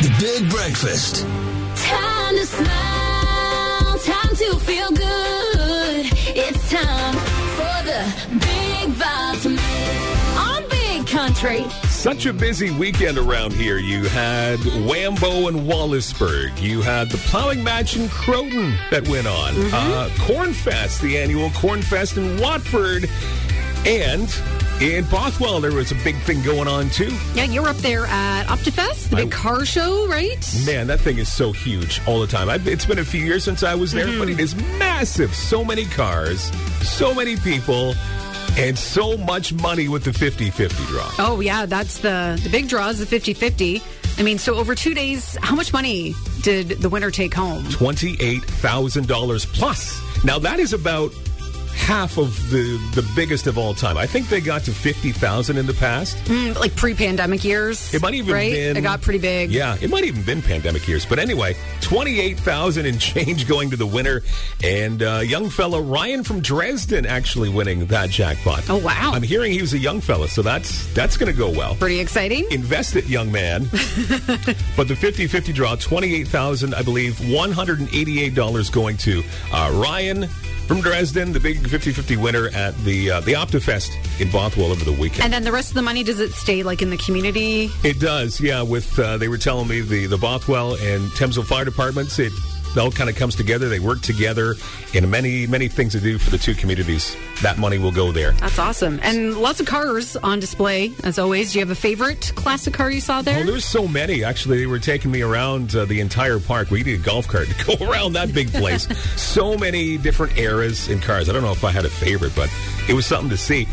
The Big Breakfast. Time to smile, time to feel good. It's time for the Big Vibes on Big Country. Such a busy weekend around here. You had Wambo and Wallaceburg. You had the plowing match in Croton that went on. Cornfest, the annual Cornfest in Watford. And in Bothwell, there was a big thing going on, too. Yeah, you're up there at Optifest, the big car show, right? Man, that thing is so huge all the time. It's been a few years since I was there, but it is massive. So many cars, so many people, and so much money with the 50-50 draw. Oh, yeah, that's the big draw is the 50-50. I mean, so over 2 days, how much money did the winner take home? $28,000 plus. Now, that is about half of the biggest of all time. I think they got to 50,000 in the past. Like pre-pandemic years. It might even been. It got pretty big. Yeah, it might even been pandemic years. But anyway, 28,000 and change going to the winner. And young fella Ryan from Dresden actually winning that jackpot. Oh, wow. I'm hearing he was a young fella, so that's going to go well. Pretty exciting. Invest it, young man. But the 50-50 draw, 28,000, I believe, $188 going to Ryan from Dresden, the big 50-50 winner at the Optifest in Bothwell over the weekend. And then the rest of the money, does it stay like in the community? It does, yeah. With they were telling me the Bothwell and Thamesville Fire Departments, it all kind of comes together. They work together in many, many things to do for the two communities. That money will go there. That's awesome. And lots of cars on display, as always. Do you have a favorite classic car you saw there? Oh, there's so many. Actually, they were taking me around the entire park. We needed a golf cart to go around that big place. So many different eras in cars. I don't know if I had a favorite, but it was something to see.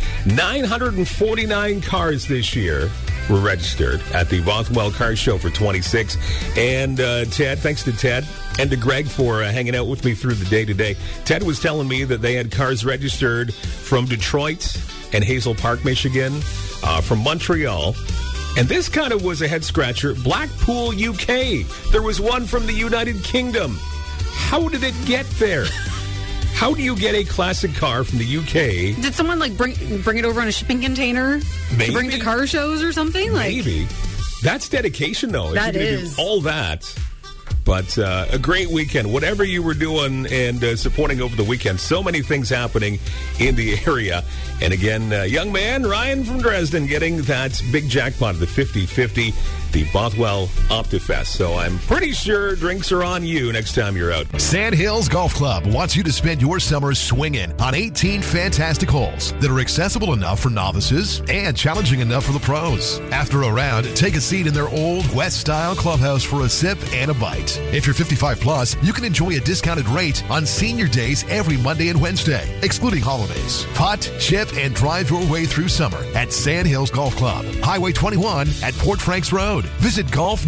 949 cars this year were registered at the Bothwell Car Show for 26. And Ted, thanks to Ted and to Greg for hanging out with me through the day today. Ted was telling me that they had cars registered from Detroit and Hazel Park, Michigan, from Montreal. And this kind of was a head-scratcher. Blackpool, UK. There was one from the United Kingdom. How did it get there? How do you get a classic car from the UK? Did someone like bring it over on a shipping container? Maybe. To bring to car shows or something? Maybe. That's dedication, though. That if you're gonna is. do all that. But a great weekend. Whatever you were doing and supporting over the weekend, so many things happening in the area. And again, young man Ryan from Dresden getting that big jackpot of the 50-50, the Bothwell Optifest. So I'm pretty sure drinks are on you next time you're out. Sandhills Golf Club wants you to spend your summer swinging on 18 fantastic holes that are accessible enough for novices and challenging enough for the pros. After a round, take a seat in their old West-style clubhouse for a sip and a bite. If you're 55 plus, you can enjoy a discounted rate on senior days every Monday and Wednesday, excluding holidays. Putt, chip, and drive your way through summer at Sandhills Golf Club, Highway 21 at Port Franks Road. Visit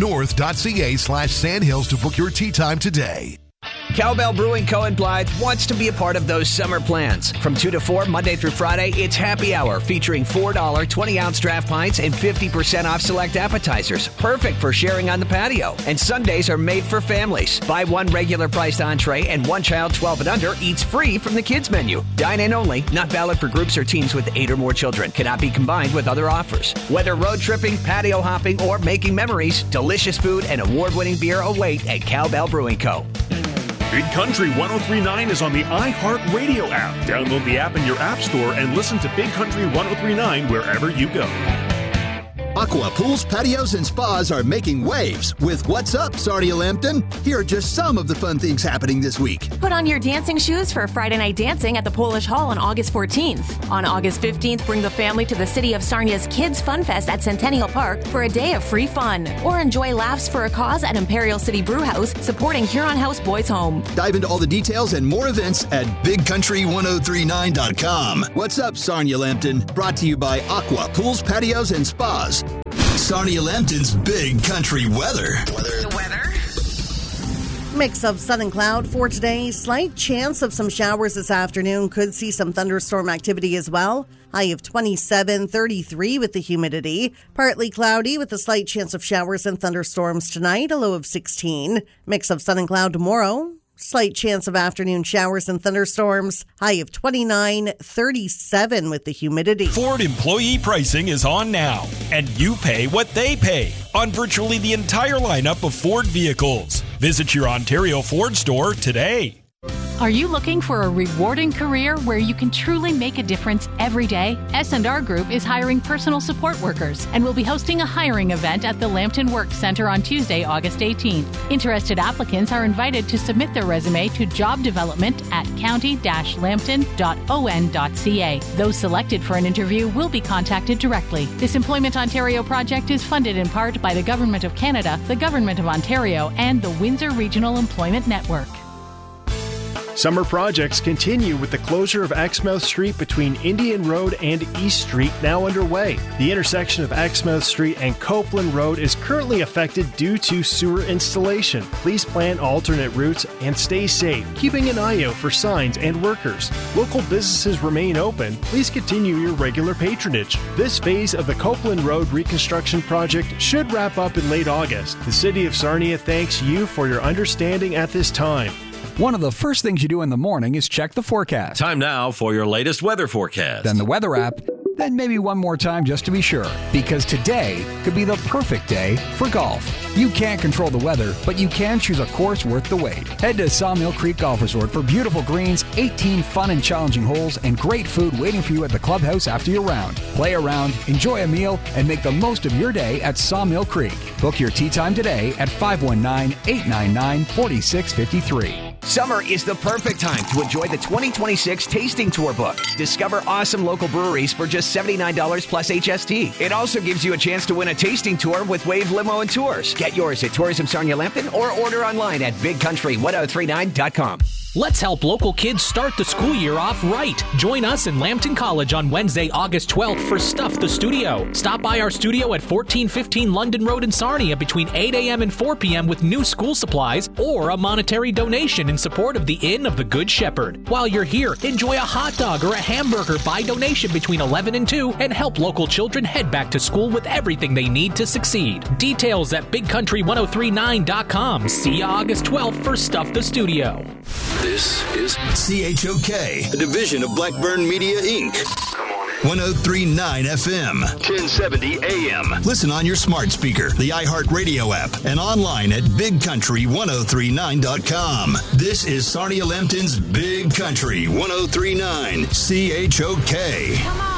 golfnorth.ca/Sandhills to book your tee time today. Cowbell Brewing Co. in Blythe wants to be a part of those summer plans. From 2 to 4, Monday through Friday, it's happy hour featuring $4 20-ounce draft pints and 50% off select appetizers. Perfect for sharing on the patio. And Sundays are made for families. Buy one regular priced entree and one child 12 and under eats free from the kids menu. Dine in only, not valid for groups or teams with 8 or more children. Cannot be combined with other offers. Whether road tripping, patio hopping, or making memories, delicious food and award-winning beer await at Cowbell Brewing Co. Big Country 103.9 is on the iHeartRadio app. Download the app in your app store and listen to Big Country 103.9 wherever you go. Aqua Pools, Patios, and Spas are making waves with What's Up, Sarnia Lambton? Here are just some of the fun things happening this week. Put on your dancing shoes for Friday night dancing at the Polish Hall on August 14th. On August 15th, bring the family to the City of Sarnia's Kids Fun Fest at Centennial Park for a day of free fun. Or enjoy Laughs for a Cause at Imperial City Brewhouse, supporting Huron House Boys Home. Dive into all the details and more events at BigCountry1039.com. What's Up, Sarnia Lambton? Brought to you by Aqua Pools, Patios, and Spas. Sarnia Lambton's Big Country weather. The weather? Mix of sun and cloud for today. Slight chance of some showers this afternoon. Could see some thunderstorm activity as well. High of 27, 33 with the humidity. Partly cloudy with a slight chance of showers and thunderstorms tonight. A low of 16. Mix of sun and cloud tomorrow. Slight chance of afternoon showers and thunderstorms. High of 29, 37 with the humidity. Ford employee pricing is on now, and you pay what they pay on virtually the entire lineup of Ford vehicles. Visit your Ontario Ford store today. Are you looking for a rewarding career where you can truly make a difference every day? S&R Group is hiring personal support workers and will be hosting a hiring event at the Lambton Work Center on Tuesday, August 18th. Interested applicants are invited to submit their resume to jobdevelopment@county-lambton.on.ca. Those selected for an interview will be contacted directly. This Employment Ontario project is funded in part by the Government of Canada, the Government of Ontario, and the Windsor Regional Employment Network. Summer projects continue with the closure of Exmouth Street between Indian Road and East Street now underway. The intersection of Exmouth Street and Copeland Road is currently affected due to sewer installation. Please plan alternate routes and stay safe, keeping an eye out for signs and workers. Local businesses remain open. Please continue your regular patronage. This phase of the Copeland Road reconstruction project should wrap up in late August. The City of Sarnia thanks you for your understanding at this time. One of the first things you do in the morning is check the forecast. Time now for your latest weather forecast. Then the weather app, then maybe one more time just to be sure. Because today could be the perfect day for golf. You can't control the weather, but you can choose a course worth the wait. Head to Sawmill Creek Golf Resort for beautiful greens, 18 fun and challenging holes, and great food waiting for you at the clubhouse after your round. Play around, enjoy a meal, and make the most of your day at Sawmill Creek. Book your tee time today at 519-899-4653. Summer is the perfect time to enjoy the 2026 Tasting Tour book. Discover awesome local breweries for just $79 plus HST. It also gives you a chance to win a tasting tour with Wave Limo and Tours. Get yours at Tourism Sarnia Lambton or order online at bigcountry1039.com. Let's help local kids start the school year off right. Join us in Lambton College on Wednesday, August 12th for Stuff the Studio. Stop by our studio at 1415 London Road in Sarnia between 8 a.m. and 4 p.m. with new school supplies or a monetary donation in support of the Inn of the Good Shepherd. While you're here, enjoy a hot dog or a hamburger by donation between 11 and 2 and help local children head back to school with everything they need to succeed. Details at bigcountry1039.com. See you August 12th for Stuff the Studio. This is CHOK, a division of Blackburn Media, Inc. 103.9 FM, 1070 AM. Listen on your smart speaker, the iHeartRadio app, and online at bigcountry1039.com. This is Sarnia Lambton's Big Country 103.9 CHOK. Come on.